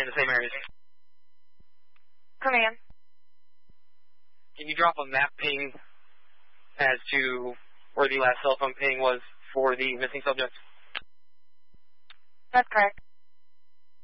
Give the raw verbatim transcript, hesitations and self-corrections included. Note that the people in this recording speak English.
the same areas. Command. Can you drop a map ping as to where the last cell phone ping was for the missing subject? That's correct.